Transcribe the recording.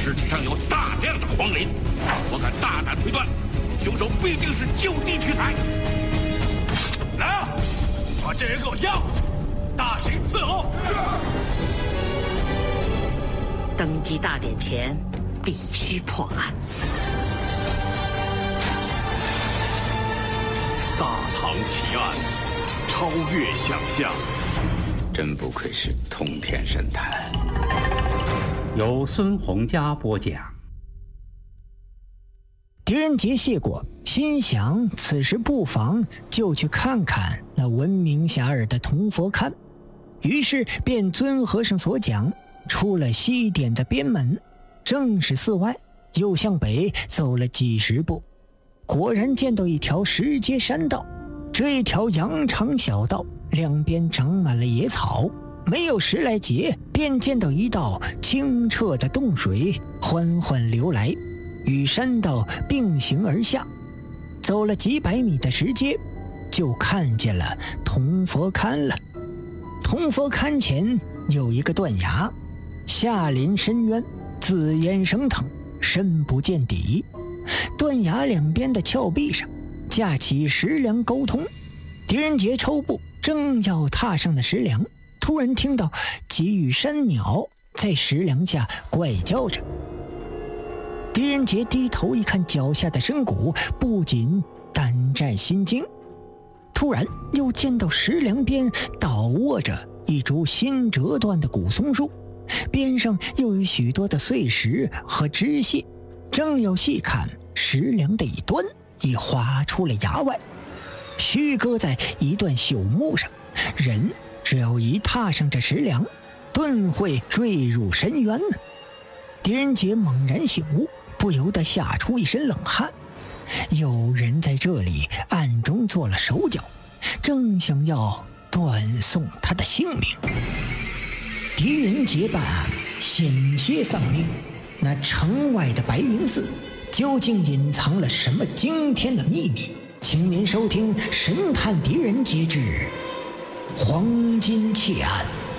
尸体上有大量的黄磷，我敢大胆推断，凶手必定是就地取材。来啊，把这人给我押回去，大刑伺候。 登基大典前，必须破案。 大唐奇案，超越想象。 真不愧是通天神探。 由孙洪佳播讲。 狄仁杰谢过，心想此时不妨就去看看那闻名遐迩的铜佛龛，于是便遵和尚所讲，出了西点的边门，正是寺外，又向北走了几十步，果然见到一条石阶山道。这一条羊肠小道两边长满了野草，没有10来节，便见到一道清澈的洞水缓缓流来，与山道并行而下。走了几百米的石阶，就看见了铜佛龛了。铜佛龛前有一个断崖，下临深渊，紫烟升腾，深不见底。断崖两边的峭壁上架起石梁沟通。狄仁杰抽步正要踏上的石梁，突然听到几羽山鸟在石梁下怪叫着。狄仁杰低头一看脚下的深谷，不禁胆战心惊。突然又见到石梁边倒卧着一株新折断的古松树，边上又有许多的碎石和枝屑，正要细看，石梁的一端已划出了崖外，虚搁在一段朽木上，人只要一踏上这石梁，顿会坠入深渊呢。狄仁杰猛然醒悟，不由得吓出一身冷汗。有人在这里暗中做了手脚，正想要断送他的性命。狄仁杰办案险些丧命，那城外的白云寺究竟隐藏了什么惊天的秘密？请您收听《神探狄仁杰之黄金窃案》。